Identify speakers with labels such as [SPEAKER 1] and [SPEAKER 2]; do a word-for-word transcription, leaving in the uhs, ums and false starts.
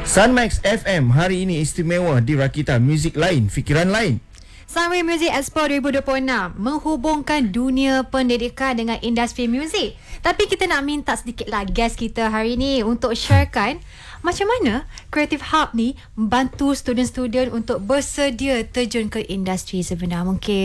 [SPEAKER 1] Sunmax F M hari ini istimewa di Rakita Muzik Lain, Fikiran Lain.
[SPEAKER 2] Sunway Music Expo dua ribu dua puluh enam menghubungkan dunia pendidikan dengan industri muzik. Tapi kita nak minta sedikitlah guest kita hari ini untuk sharekan macam mana Creative Hub ni membantu student-student untuk bersedia terjun ke industri sebenar. Mungkin